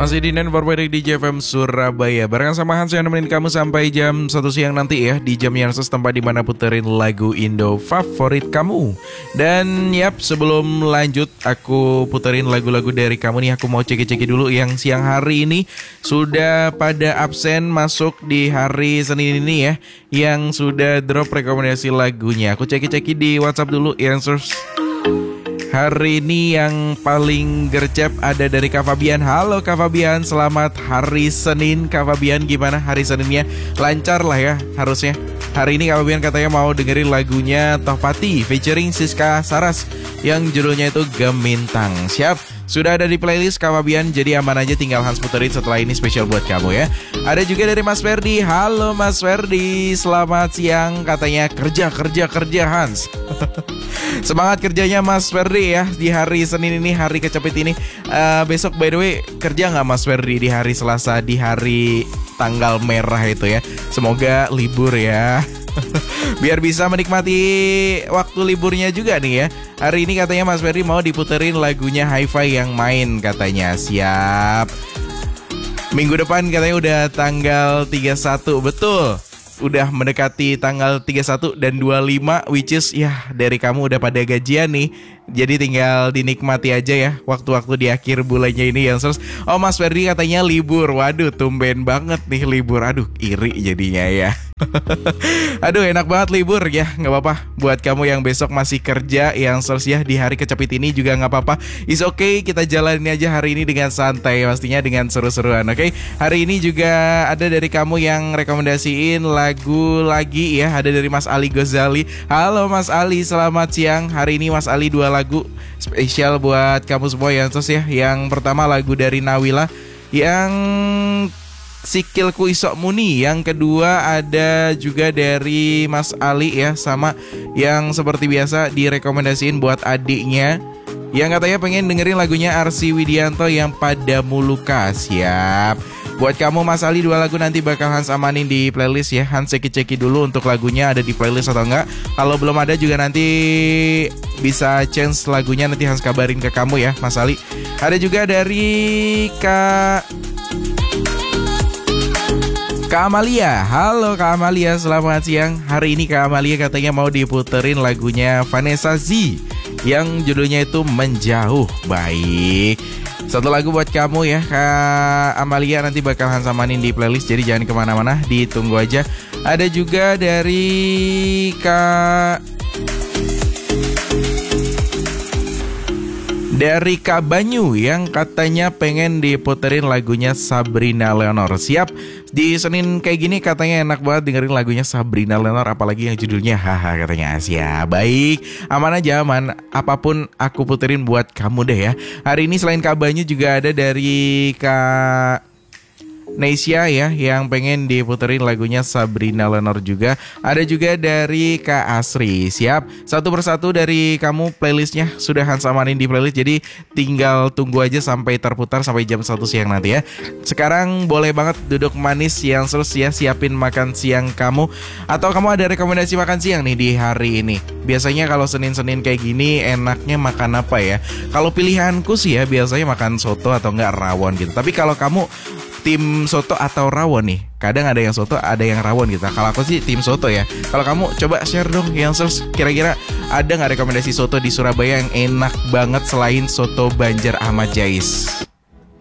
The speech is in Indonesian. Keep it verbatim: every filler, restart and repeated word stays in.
Masih di Network Barik di J F M Surabaya. Barengan sama Hans yang nemenin kamu sampai jam satu siang nanti ya. Di jam yang setempat dimana puterin lagu Indo favorit kamu. Dan yap, sebelum lanjut aku puterin lagu-lagu dari kamu nih, aku mau ceki-ceki dulu yang siang hari ini sudah pada absen masuk di hari Senin ini ya, yang sudah drop rekomendasi lagunya. Aku ceki-ceki di WhatsApp dulu yang source. Hari ini yang paling gercep ada dari Kak Fabian. Halo Kak Fabian, selamat hari Senin. Kak Fabian, gimana hari Seninnya? Lancar lah ya harusnya. Hari ini Kak Fabian katanya mau dengerin lagunya Tohpati featuring Siska Saras yang judulnya itu Gemintang. Siap? Sudah ada di playlist Kak Fabian, jadi aman aja, tinggal Hans puterin setelah ini spesial buat kamu ya. Ada juga dari Mas Ferdi. Halo Mas Ferdi, selamat siang. Katanya kerja, kerja, kerja Hans. Semangat kerjanya Mas Ferdi ya di hari Senin ini, hari kecepit ini. uh, Besok by the way kerja gak Mas Ferdi di hari Selasa, di hari tanggal merah itu ya? Semoga libur ya. Biar bisa menikmati waktu liburnya juga nih ya. Hari ini katanya Mas Ferdi mau diputerin lagunya Hi-Fi yang main katanya. Siap. Minggu depan katanya udah tanggal tiga puluh satu. Betul, udah mendekati tanggal tiga puluh satu dan dua puluh lima, which is ya dari kamu udah pada gajian nih. Jadi tinggal dinikmati aja ya waktu-waktu di akhir bulannya ini yang terus. Oh, Mas Ferdi katanya libur. Waduh, tumben banget nih libur. Aduh, iri jadinya ya. Aduh, enak banget libur ya. Gak apa-apa buat kamu yang besok masih kerja, yang terus ya di hari kecepit ini juga gak apa-apa. It's okay, kita jalanin aja hari ini dengan santai, pastinya dengan seru-seruan. Oke, okay? Hari ini juga ada dari kamu yang rekomendasiin lagu lagi ya. Ada dari Mas Ali Ghazali. Halo Mas Ali, selamat siang. Hari ini Mas Ali dua lagu spesial buat kamu semua yang terus ya. Yang pertama lagu dari Nawila yang Sikilku Isok Muni. Yang kedua ada juga dari Mas Ali ya, sama yang seperti biasa direkomendasiin buat adiknya yang katanya pengen dengerin lagunya Arsy Widianto yang Padamu Luka. Siap. Buat kamu Mas Ali dua lagu nanti bakal Hans amanin di playlist ya. Hans ceki-ceki dulu untuk lagunya ada di playlist atau enggak. Kalau belum ada juga nanti bisa chance lagunya, nanti Hans kabarin ke kamu ya Mas Ali. Ada juga dari Kak Kak Amalia. Halo Kak Amalia, selamat siang. Hari ini Kak Amalia katanya mau diputerin lagunya Vanessa Z yang judulnya itu Menjauh. Baik, satu lagu buat kamu ya Kak Amalia, nanti bakal Hans amanin di playlist, jadi jangan kemana-mana, ditunggu aja. Ada juga dari Kak Dari Kak Banyu yang katanya pengen diputerin lagunya Sabrina Leonor. Siap. Di Senin kayak gini katanya enak banget dengerin lagunya Sabrina Leonor, apalagi yang judulnya Haha katanya. Siap. Baik, aman aja, aman. Apapun aku puterin buat kamu deh ya. Hari ini selain Kak Banyu juga ada dari Kak Nesia ya yang pengen diputerin lagunya Sabrina Leonor juga. Ada juga dari Kak Asri. Siap. Satu persatu dari kamu playlistnya sudah Hans amanin di playlist, jadi tinggal tunggu aja sampai terputar sampai jam satu siang nanti ya. Sekarang boleh banget duduk manis yang terus ya, siapin makan siang kamu. Atau kamu ada rekomendasi makan siang nih di hari ini? Biasanya kalau Senin-Senin kayak gini enaknya makan apa ya? Kalau pilihanku sih ya biasanya makan soto atau enggak rawon gitu. Tapi kalau kamu tim soto atau rawon nih? Kadang ada yang soto, ada yang rawon gitu. Kalau aku sih tim soto ya. Kalau kamu coba share dong yang terus, kira-kira ada nggak rekomendasi soto di Surabaya yang enak banget selain soto Banjar Ahmad Jais?